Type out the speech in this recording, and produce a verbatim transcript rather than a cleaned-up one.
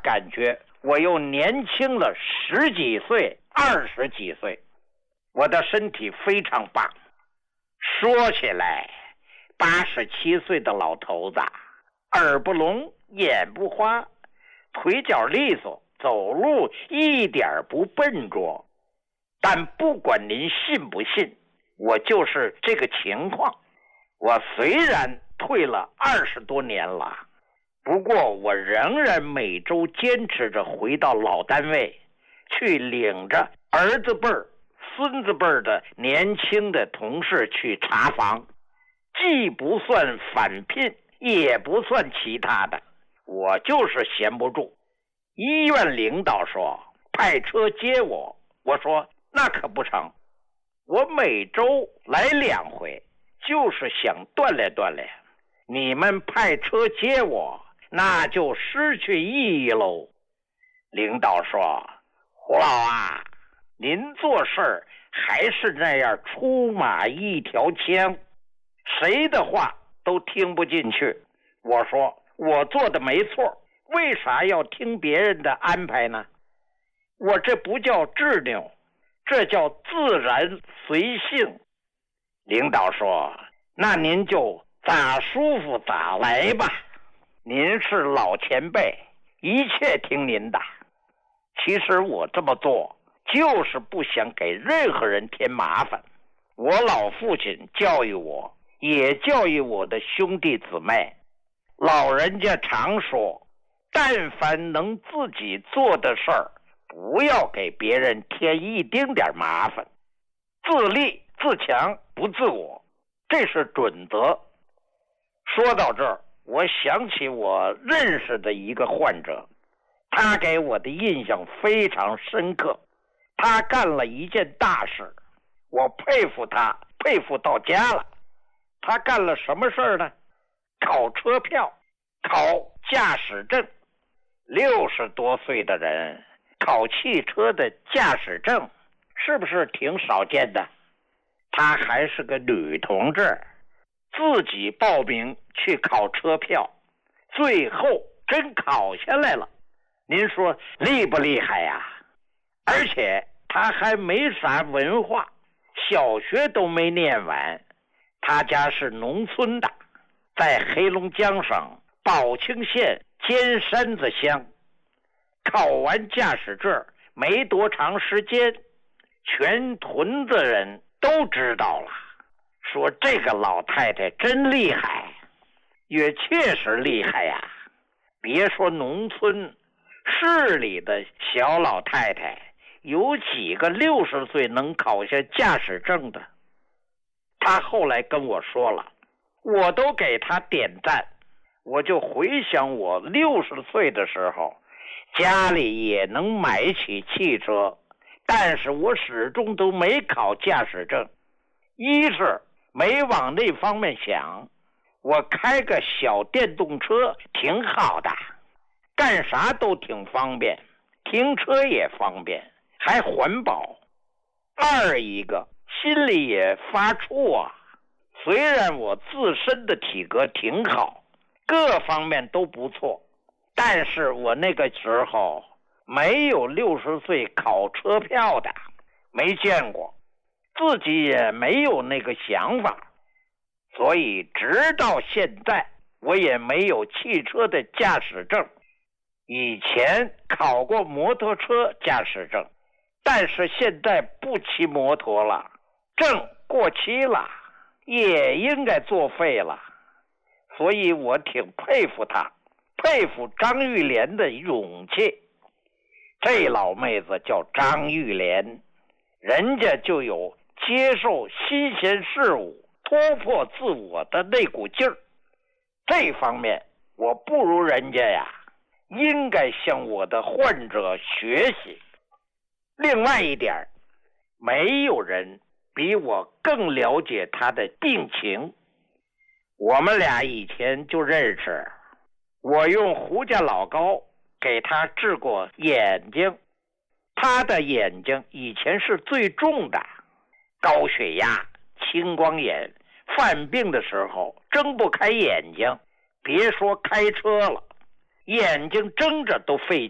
感觉我又年轻了十几岁、二十几岁，我的身体非常棒。说起来，八十七岁的老头子，耳不聋，眼不花，腿脚利索，走路一点不笨拙。但不管您信不信，我就是这个情况。我虽然退了二十多年了，不过我仍然每周坚持着回到老单位，去领着儿子辈儿、孙子辈儿的年轻的同事去查房，既不算返聘，也不算其他的，我就是闲不住。医院领导说派车接我，我说那可不成，我每周来两回，就是想锻炼锻炼。你们派车接我，那就失去意义喽。领导说，胡老啊，您做事儿还是那样出马一条枪，谁的话都听不进去。我说我做的没错，为啥要听别人的安排呢？我这不叫执拗，这叫自然随性。领导说，那您就咋舒服咋来吧，您是老前辈，一切听您的。其实我这么做就是不想给任何人添麻烦。我老父亲教育我，也教育我的兄弟姊妹，老人家常说，但凡能自己做的事儿，不要给别人添一丁点麻烦，自立自强不自我，这是准则。说到这儿，我想起我认识的一个患者，他给我的印象非常深刻。他干了一件大事，我佩服他，佩服到家了。他干了什么事儿呢？考车票，考驾驶证。六十多岁的人考汽车的驾驶证，是不是挺少见的？她还是个女同志，自己报名去考车票，最后真考下来了。您说厉不厉害呀？而且她还没啥文化，小学都没念完。她家是农村的，在黑龙江省宝清县尖山子乡。考完驾驶证没多长时间，全屯子人都知道了，说这个老太太真厉害，也确实厉害呀。别说农村，市里的小老太太有几个六十岁能考下驾驶证的。她后来跟我说了，我都给她点赞。我就回想我六十岁的时候，家里也能买起汽车，但是我始终都没考驾驶证。一是没往那方面想，我开个小电动车挺好的，干啥都挺方便，停车也方便，还环保。二一个心里也发怵啊，虽然我自身的体格挺好，各方面都不错，但是我那个时候没有六十岁考车票的，没见过，自己也没有那个想法，所以直到现在我也没有汽车的驾驶证。以前考过摩托车驾驶证，但是现在不骑摩托了，证过期了，也应该作废了。所以我挺佩服他，佩服张玉莲的勇气。这老妹子叫张玉莲，人家就有接受新鲜事物、突破自我的那股劲儿。这方面我不如人家呀，应该向我的患者学习。另外一点，没有人比我更了解他的病情。我们俩以前就认识，我用胡家老膏给他治过眼睛。他的眼睛以前是最重的，高血压、青光眼，犯病的时候睁不开眼睛，别说开车了，眼睛睁着都费